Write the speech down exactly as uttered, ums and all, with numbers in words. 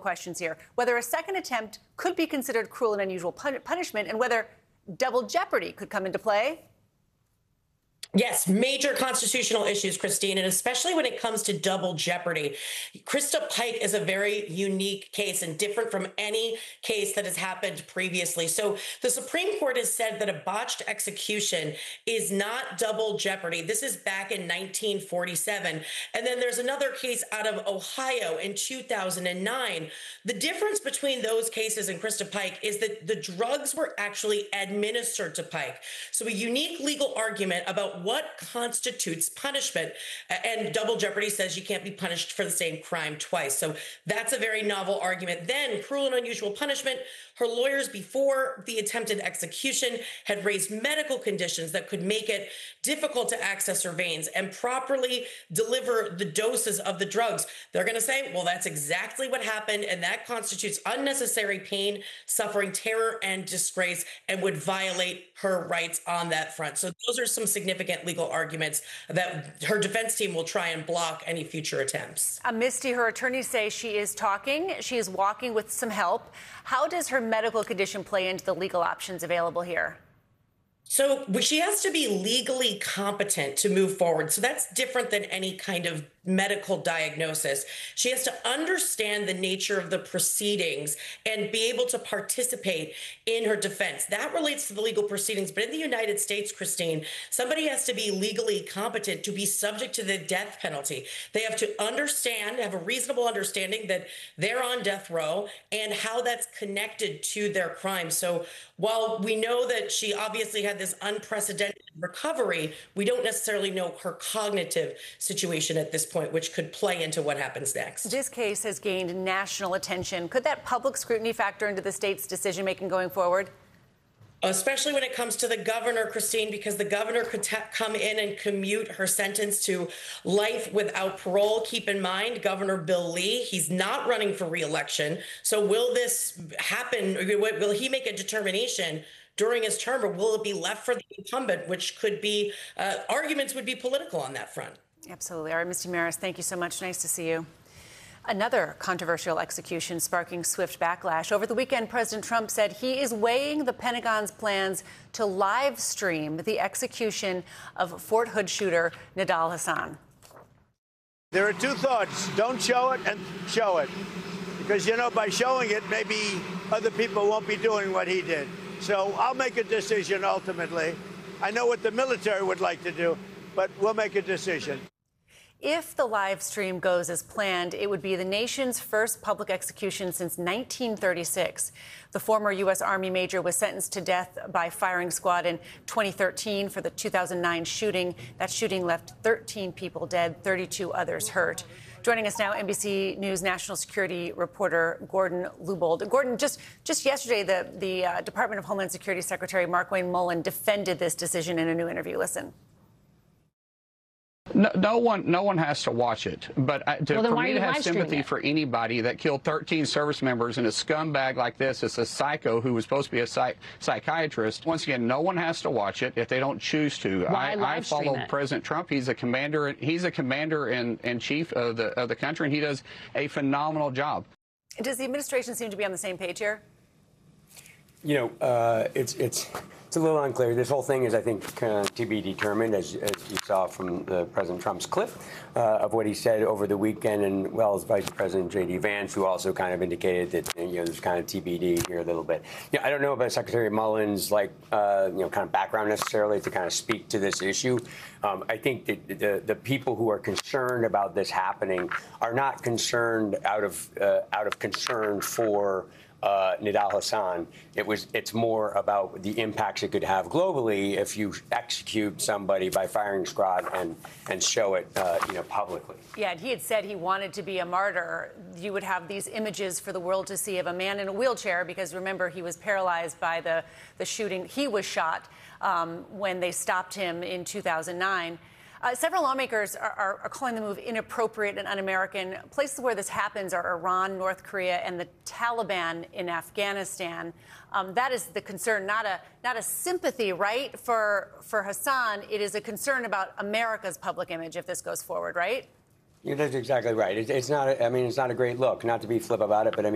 questions here. Whether a second attempt could be considered cruel and unusual pun- punishment, and whether double jeopardy could come into play. Yes, major constitutional issues, Christine, and especially when it comes to double jeopardy. Krista Pike is a very unique case and different from any case that has happened previously. So the Supreme Court has said that a botched execution is not double jeopardy. This is back in nineteen forty-seven. And then there's another case out of Ohio in two thousand nine. The difference between those cases and Krista Pike is that the drugs were actually administered to Pike. So a unique legal argument about what constitutes punishment, and double jeopardy says you can't be punished for the same crime twice. So that's a very novel argument. Then cruel and unusual punishment. Her lawyers before the attempted execution had raised medical conditions that could make it difficult to access her veins and properly deliver the doses of the drugs. They're going to say, well, that's exactly what happened, and that constitutes unnecessary pain, suffering, terror, and disgrace, and would violate her rights on that front. So those are some significant legal arguments that her defense team will try and block any future attempts. Uh, Misty, her attorneys say she is talking, she is walking with some help. How does her medical condition play into the legal options available here? So she has to be legally competent to move forward. So that's different than any kind of medical diagnosis. She has to understand the nature of the proceedings and be able to participate in her defense. That relates to the legal proceedings. But in the United States, Christine, somebody has to be legally competent to be subject to the death penalty. They have to understand, have a reasonable understanding that they're on death row and how that's connected to their crime. So while we know that she obviously had this unprecedented recovery, we don't necessarily know her cognitive situation at this point, which could play into what happens next. This case has gained national attention. Could that public scrutiny factor into the state's decision-making going forward? Especially when it comes to the governor, Christine, because the governor could t- come in and commute her sentence to life without parole. Keep in mind, Governor Bill Lee, he's not running for re-election. So will this happen? Will he make a determination during his term, or will it be left for the incumbent, which could be, uh, arguments would be political on that front? Absolutely. All right, Misty Maris, thank you so much. Nice to see you. Another controversial execution sparking swift backlash. Over the weekend, President Trump said he is weighing the Pentagon's plans to live stream the execution of Fort Hood shooter Nidal Hasan. There are two thoughts. Don't show it and show it. Because, you know, by showing it, maybe other people won't be doing what he did. So I'll make a decision ultimately. I know what the military would like to do, but we'll make a decision. If the live stream goes as planned, it would be the nation's first public execution since nineteen thirty-six. The former U S. Army major was sentenced to death by firing squad in twenty thirteen for the two thousand nine shooting. That shooting left thirteen people dead, thirty-two others hurt. Joining us now, N B C News national security reporter Gordon Lubold. Gordon, just just yesterday, the, the uh, Department of Homeland Security Secretary Markwayne Mullin defended this decision in a new interview. Listen. No, no one, no one has to watch it. But I, to, well, for me to have sympathy it? for anybody that killed thirteen service members and a scumbag like this, it's a psycho who was supposed to be a psych, psychiatrist. Once again, no one has to watch it if they don't choose to. Why I, I follow it? President Trump. He's a commander. He's a commander in, in chief of the of the country, and he does a phenomenal job. Does the administration seem to be on the same page here? You know, uh, it's it's. It's a little unclear. This whole thing is, I think, uh, to be determined, as, as you saw from the President Trump's clip uh, of what he said over the weekend, and well as Vice President J D Vance, who also kind of indicated that you know there's kind of T B D here a little bit. Yeah, I don't know about Secretary Mullin's like uh, you know kind of background necessarily to kind of speak to this issue. Um, I think that the the people who are concerned about this happening are not concerned out of uh, out of concern for Uh, Nidal Hasan. It was. It's more about the impacts it could have globally if you execute somebody by firing squad and and show it, uh, you know, publicly. Yeah, and he had said he wanted to be a martyr. You would have these images for the world to see of a man in a wheelchair, because remember, he was paralyzed by the the shooting. He was shot um, when they stopped him in two thousand nine. Uh, several lawmakers are, are, are calling the move inappropriate and un-American. Places where this happens are Iran, North Korea, and the Taliban in Afghanistan. Um, that is the concern, not a not a sympathy, right, for for Hasan. It is a concern about America's public image if this goes forward, right? Yeah, that's exactly right. It, it's not. A, I mean, it's not a great look. Not to be flip about it, but I mean.